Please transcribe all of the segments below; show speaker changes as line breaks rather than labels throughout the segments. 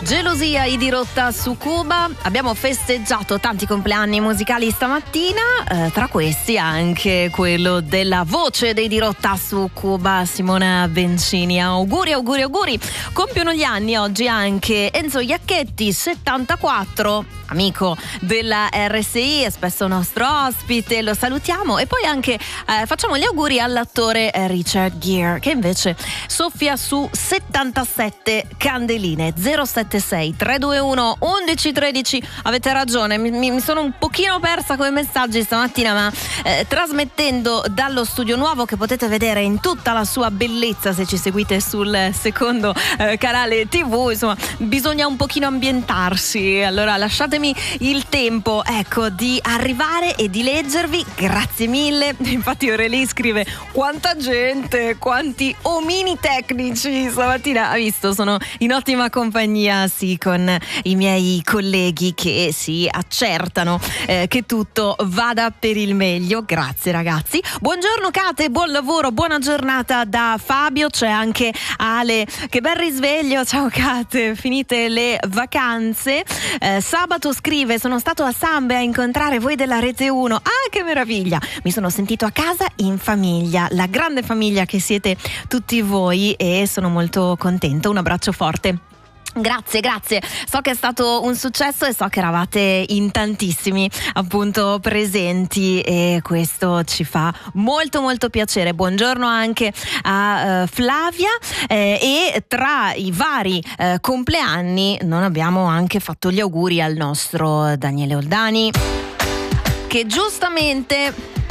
Gelosia, i dirotta su Cuba. Abbiamo festeggiato tanti compleanni musicali stamattina, tra questi anche quello della voce dei dirotta su Cuba, Simona Bencini. Auguri. Compiono gli anni oggi anche Enzo Iacchetti, 74, amico della RSI, è spesso nostro ospite, lo salutiamo. E poi anche facciamo gli auguri all'attore Richard Gere, che invece soffia su 77 candeline. 076 321 1113. Avete ragione, mi sono un pochino persa con i messaggi stamattina, ma trasmettendo dallo studio nuovo, che potete vedere in tutta la sua bellezza se ci seguite sul secondo canale TV, insomma bisogna un pochino ambientarsi. Allora lasciatemi il tempo, ecco, di arrivare e di leggervi. Grazie mille. Infatti Aureli scrive: quanta gente, quanti omini tecnici stamattina. Ha visto, sono in ottima compagnia, sì, con i miei colleghi che si accertano che tutto vada per il meglio. Grazie ragazzi. Buongiorno Kate, buon lavoro, buona giornata da Fabio. C'è anche Ale, che bel risveglio. Ciao Kate, finite le vacanze. Sabato scrive: sono stato a Sambe a incontrare voi della Rete 1. Ah, che meraviglia, mi sono sentito a casa in famiglia, la grande famiglia che siete tutti voi, e sono molto contento. Un abbraccio forte. Grazie. So che è stato un successo e so che eravate in tantissimi appunto presenti, e questo ci fa molto molto piacere. Buongiorno anche a Flavia, e tra i vari compleanni non abbiamo anche fatto gli auguri al nostro Daniele Oldani, che giustamente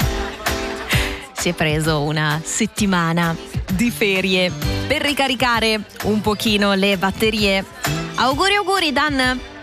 si è preso una settimana di ferie per ricaricare un pochino le batterie. Auguri Dan.